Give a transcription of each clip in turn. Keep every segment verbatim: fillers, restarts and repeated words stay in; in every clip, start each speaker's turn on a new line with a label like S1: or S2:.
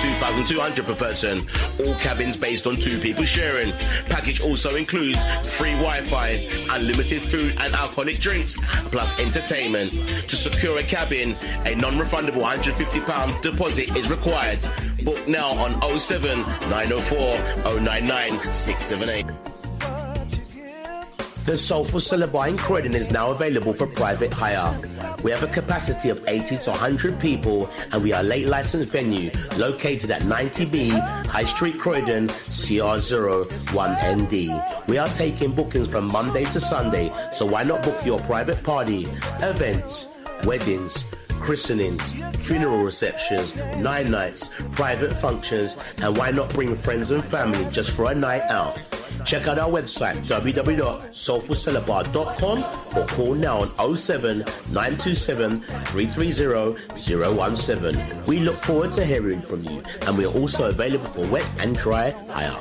S1: two thousand two hundred per person. All cabins based on two people sharing. Package also includes free Wi-Fi, unlimited food and alcoholic drinks, plus entertainment. To secure a cabin, a non-refundable one hundred fifty pounds deposit is required. Book now on oh seven nine oh four oh nine nine six seven eight. The Soulful Cellar Bar in Croydon is now available for private hire. We have a capacity of eighty to one hundred people and we are a late licensed venue located at ninety B High Street, Croydon, C R zero one N D. We are taking bookings from Monday to Sunday, so why not book your private party, events, weddings, christenings, funeral receptions, nine nights, private functions, and why not bring friends and family just for a night out? Check out our website w w w dot soulful cellar bar dot com or call now on oh seven nine two seven three three zero zero one seven. We look forward to hearing from you, and we are also available for wet and dry hire.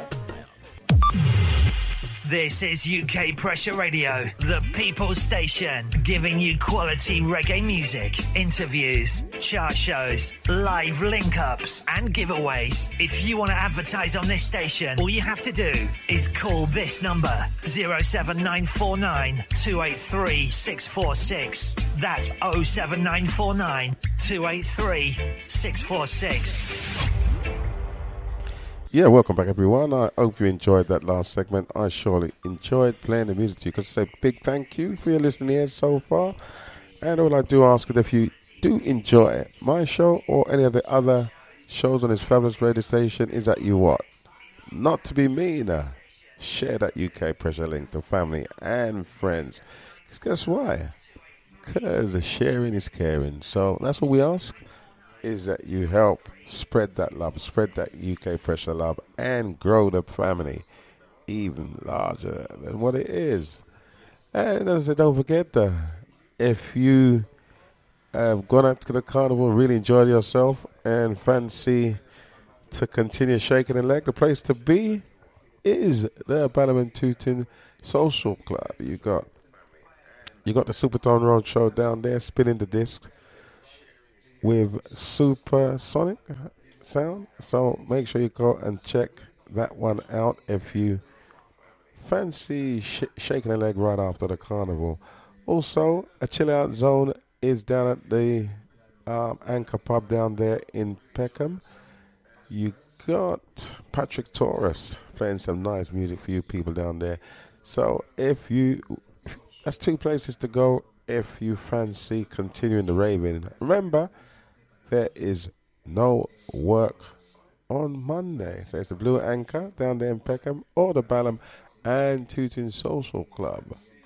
S2: This is U K Pressure Radio, the People's Station, giving you quality reggae music, interviews, chart shows, live link-ups and giveaways. If you want to advertise on this station, all you have to do is call this number, oh seven nine four nine two eight three six four six. That's oh seven nine four nine two eight three six four six.
S3: Yeah, welcome back, everyone. I hope you enjoyed that last segment. I surely enjoyed playing the music to you. Because I say big thank you for your listening here so far. And all I do ask is if you do enjoy my show or any of the other shows on this fabulous radio station, is that you what? Not to be mean. Uh, share that U K Pressure link to family and friends. Because guess why? Because sharing is caring. So that's what we ask, is that you help spread that love, spread that U K Pressure love, and grow the family even larger than what it is. And as I said, don't forget, uh, if you have gone out to the carnival, really enjoyed yourself, and fancy to continue shaking the leg, the place to be is the Balham Tooting Social Club. You got you got the Supertone Road Show down there, spinning the disc with supersonic sound. So make sure you go and check that one out if you fancy sh- shaking a leg right after the carnival. Also, a chill out zone is down at the um, Anchor Pub down there in Peckham. You got Patrick Torres playing some nice music for you people down there. So if you, that's two places to go if you fancy continuing the raving. Remember, there is no work on Monday. So it's the Blue Anchor down there in Peckham or the Balham and Tooting Social Club